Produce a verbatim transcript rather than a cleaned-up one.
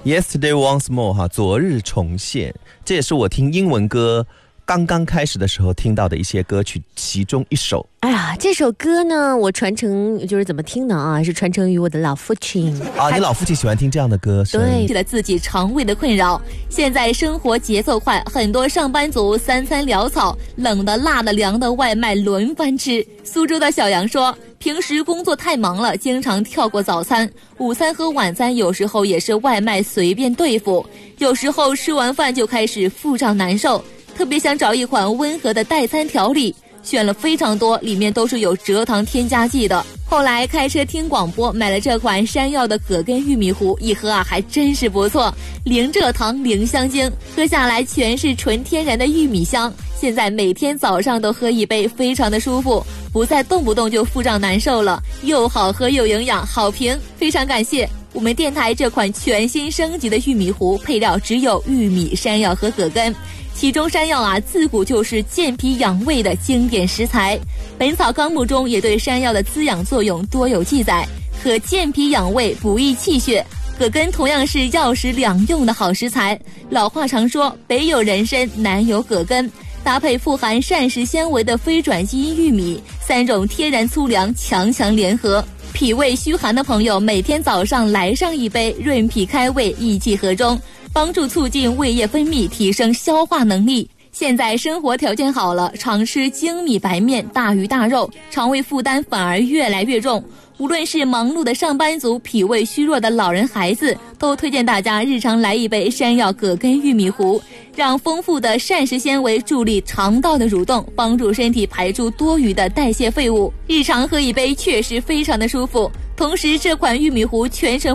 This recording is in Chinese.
Yesterday Once More 哈，昨日重现，这也是我听英文歌刚刚开始的时候听到的一些歌曲其中一首。 哎呀，这首歌呢，我传承就是怎么听呢啊？是传承于我的老父亲啊，你老父亲喜欢听这样的歌声， 对，了自己肠胃的困扰。现在生活节奏快，很多上班族三餐潦草，冷的、辣的、凉的外卖轮番吃。苏州的小杨说，平时工作太忙了，经常跳过早餐，午餐和晚餐有时候也是外卖随便对付，有时候吃完饭就开始腹胀难受，特别想找一款温和的代餐调理，选了非常多，里面都是有蔗糖添加剂的。后来开车听广播，买了这款山药的葛根玉米糊，一喝啊还真是不错，零蔗糖零香精，喝下来全是纯天然的玉米香。现在每天早上都喝一杯，非常的舒服，不再动不动就腹胀难受了，又好喝又营养，好评，非常感谢我们电台这款全新升级的玉米糊，配料只有玉米、山药和葛根。其中山药啊，自古就是健脾养胃的经典食材，《本草纲目》中也对山药的滋养作用多有记载，可健脾养胃、补益气血。葛根同样是药食两用的好食材，老话常说北有人参，南有葛根，搭配富含膳食纤维的非转基因玉米，三种天然粗粮强强联合，脾胃虚寒的朋友每天早上来上一杯，润脾开胃，益气和中，帮助促进胃液分泌，提升消化能力。现在生活条件好了，常吃精米白面、大鱼大肉，肠胃负担反而越来越重。无论是忙碌的上班族、脾胃虚弱的老人孩子，都推荐大家日常来一杯山药葛根玉米糊，让丰富的膳食纤维助力肠道的蠕动，帮助身体排出多余的代谢废物。日常喝一杯确实非常的舒服。同时，这款玉米糊全程